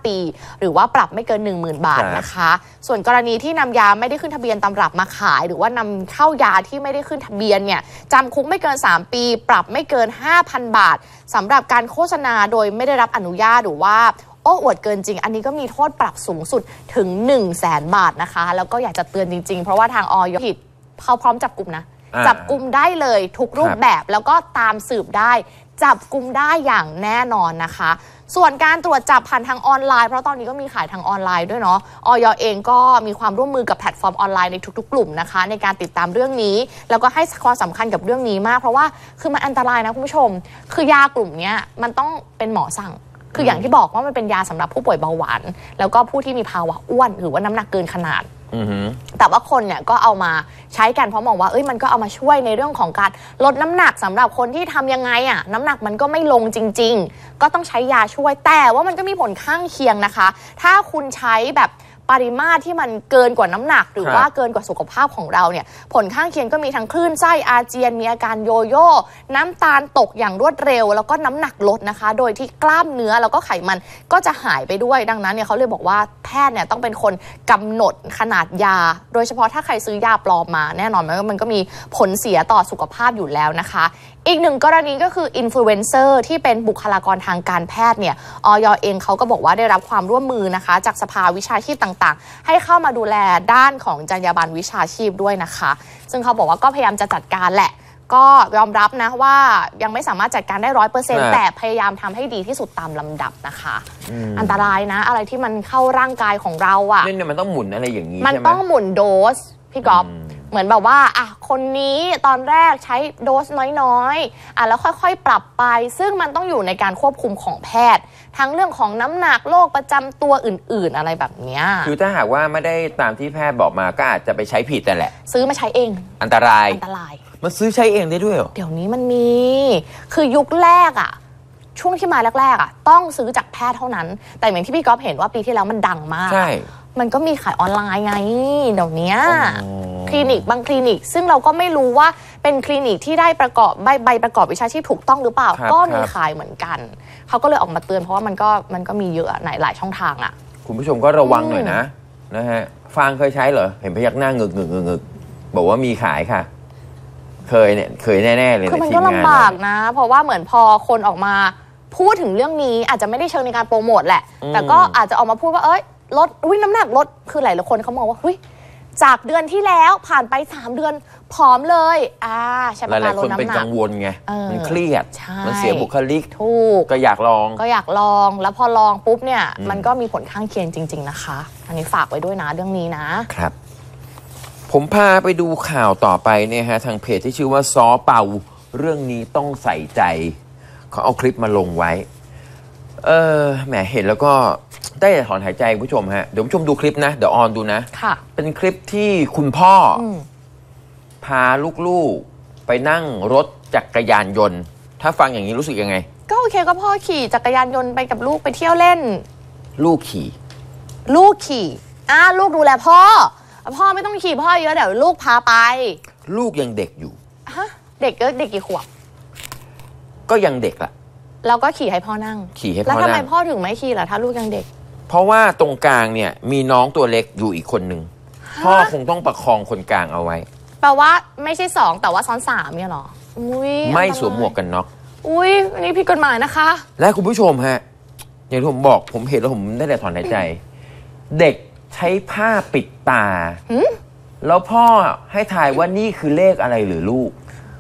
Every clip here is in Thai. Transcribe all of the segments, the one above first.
5 ปีหรือว่าปรับไม่เกิน 10,000 บาทนะคะส่วนกรณีที่นำยาไม่ได้ขึ้นทะเบียนตำรับมาขายหรือว่านำเข้ายาที่ไม่ได้ขึ้นทะเบียนเนี่ยจำคุกไม่เกิน3 ปีปรับไม่เกิน 5,000 บาทสำหรับการโฆษณาโดยไม่ได้รับอนุญาตหรือว่าโอ้อวดเกินจริงอันนี้ก็มีโทษปรับสูงสุดถึง 100,000 บาทนะคะแล้วก็อยากจะเตือนจริงๆเพราะว่าทางอย.ผิดเขาพร้อมจับกุมนะจับกุมได้เลยทุกรูปแบบแล้วก็ตามสืบได้จับกุมได้อย่างแน่นอนนะคะส่วนการตรวจจับผ่านทางออนไลน์เพราะตอนนี้ก็มีขายทางออนไลน์ด้วยเนาะอย.เองก็มีความร่วมมือกับแพลตฟอร์มออนไลน์ในทุกๆกลุ่มนะคะในการติดตามเรื่องนี้แล้วก็ให้ความสำคัญกับเรื่องนี้มากเพราะว่าคือมันอันตรายนะคุณผู้ชมคือยากลุ่มนี้มันต้องเป็นหมอสั่งคืออย่างที่บอกว่ามันเป็นยาสำหรับผู้ป่วยเบาหวานแล้วก็ผู้ที่มีภาวะอ้วนหรือว่าน้ำหนักเกินขนาดแต่ว่าคนเนี่ยก็เอามาใช้กันเพราะมองว่ามันก็เอามาช่วยในเรื่องของการลดน้ำหนักสำหรับคนที่ทำยังไงน้ำหนักมันก็ไม่ลงจริงๆก็ต้องใช้ยาช่วยแต่ว่ามันก็มีผลข้างเคียงนะคะถ้าคุณใช้แบบปริมาตรที่มันเกินกว่าน้ำหนักหรือว่าเกินกว่าสุขภาพของเราเนี่ยผลข้างเคียงก็มีทั้งคลื่นไส้อาเจียนมีอาการโยโย่น้ำตาลตกอย่างรวดเร็วแล้วก็น้ำหนักลดนะคะโดยที่กล้ามเนื้อแล้วก็ไขมันก็จะหายไปด้วยดังนั้นเนี่ยเขาเลยบอกว่าแพทย์เนี่ยต้องเป็นคนกำหนดขนาดยาโดยเฉพาะถ้าใครซื้อยาปลอมมาแน่นอนมันก็มีผลเสียต่อสุขภาพอยู่แล้วนะคะอีกหนึ่งกรณีก็คืออินฟลูเอนเซอร์ที่เป็นบุคลากรทางการแพทย์เนี่ยอย.เองเขาก็บอกว่าได้รับความร่วมมือนะคะจากสภาวิชาชีพต่างๆให้เข้ามาดูแลด้านของจรรยาบรรณวิชาชีพด้วยนะคะซึ่งเขาบอกว่าก็พยายามจะจัดการแหละก็ยอมรับนะว่ายังไม่สามารถจัดการได้ 100% แต่พยายามทำให้ดีที่สุดตามลำดับนะคะอันตรายนะอะไรที่มันเข้าร่างกายของเราเนี่ยมันต้องหมุนอะไรอย่างนี้มันต้องหมุนโดสพี่ก๊อฟเหมือนแบบว่าคนนี้ตอนแรกใช้โดสน้อยๆแล้วค่อยๆปรับไปซึ่งมันต้องอยู่ในการควบคุมของแพทย์ทั้งเรื่องของน้ำหนักโรคประจำตัวอื่นๆอะไรแบบนี้คือถ้าหากว่าไม่ได้ตามที่แพทย์บอกมาก็อาจจะไปใช้ผิดแต่แหละซื้อมาใช้เองอันตรายมันซื้อใช้เองได้ด้วยเหรอเดี๋ยวนี้มันมีคือยุคแรกช่วงที่มาแรกๆต้องซื้อจากแพทย์เท่านั้นแต่อย่างที่พี่ก๊อฟเห็นว่าปีที่แล้วมันดังมากใช่มันก็มีขายออนไลน์ไงเดี๋ยวนี้คลินิกบางคลินิกซึ่งเราก็ไม่รู้ว่าเป็นคลินิกที่ได้ประกอบใบประกอบวิชาชีพถูกต้องหรือเปล่าก็มีขายเหมือนกันเขาก็เลยออกมาเตือนเพราะว่ามันก็มีเยอะหลายช่องทางคุณผู้ชมก็ระวังหน่อยนะฮะฟางเคยใช้เหรอเห็นพยักหน้าเงึกบอกว่ามีขายค่ะเคยแน่ๆเลยคือมันก็ลำบากนะเพราะว่าเหมือนพอคนออกมาพูดถึงเรื่องนี้อาจจะไม่ได้เชิงในการโปรโมทแหละแต่ก็อาจจะออกมาพูดว่าลดน้ำหนักลดคือหลายคนเขามองว่าจากเดือนที่แล้วผ่านไป3 เดือนผอมเลยใช่ไหมหลายคนเป็นกังวลไงมันเครียดมันเสียบุคลิกถูกก็อยากลองแล้วพอลองปุ๊บเนี่ยมันก็มีผลข้างเคียงจริงๆนะคะอันนี้ฝากไว้ด้วยนะเรื่องนี้นะครับผมพาไปดูข่าวต่อไปเนี่ยฮะทางเพจที่ชื่อว่าซ้อเป่าเรื่องนี้ต้องใส่ใจเขาเอาคลิปมาลงไว้แหมเห็นแล้วก็ได้ถอนหายใจผู้ชมฮะเดี๋ยวผู้ชมดูคลิปนะเดี๋ยวออนดูนะเป็นคลิปที่คุณพ่อพาลูกๆไปนั่งรถจักรยานยนต์ถ้าฟังอย่างนี้รู้สึกยังไงก็โอเคก็พ่อขี่จักรยานยนต์ไปกับลูกไปเที่ยวเล่นลูกขี่ลูกดูแลพ่อไม่ต้องขี่พ่อเยอะเดี๋ยวลูกพาไปลูกยังเด็กอยู่เด็กกี่ขวบก็ยังเด็กล่ะเราก็ขี่ให้พ่อนั่งแล้วทำไมพ่อถึงไม่ขี่ล่ะถ้าลูกยังเด็กเพราะว่าตรงกลางเนี่ยมีน้องตัวเล็กอยู่อีกคนนึงพ่อคงต้องประคองคนกลางเอาไว้แปลว่าไม่ใช่2แต่ว่าซ้อน3เนี่ยหรอไม่สวมหมวกกันน็อกอันนี้ผิดกฎหมายนะคะและคุณผู้ชมฮะอย่างที่ผมบอกผมเห็นแล้วผมได้แต่ถอนหายใจเด็กใช้ผ้าปิดตาแล้วพ่อให้ทายว่านี่คือเลขอะไรหรือลูก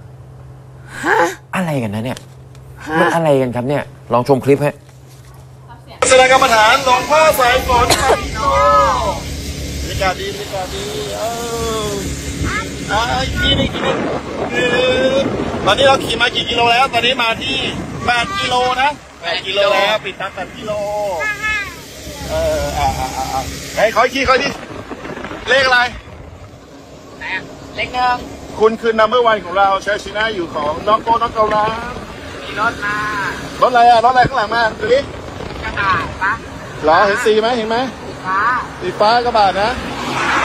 อะไรกันนะเนี่ยมันอะไรกันครับเนี่ยลองชมคลิปฮะแสดงกรรมฐานหลวงพ่อสายฝนครับพี่โน่บรรยากาศดีอีกทีนึงตอนนี้เราขี่มากี่กิโลแล้วตอนนี้มาที่8 กิโลนะ8 กิโลแล้วปิดทัก8 กิโลให้ขออีกทีเลขอะไรเลข1 คุณคือ number 1ของเราชัยชนะอยู่ของน้องโก้น้องเกาลัดมีรถอะไรรถอะไรข้างหลังมาดูดิกระบะปะเหรอเห็นสีไหมสีฟ้ากระบะนะ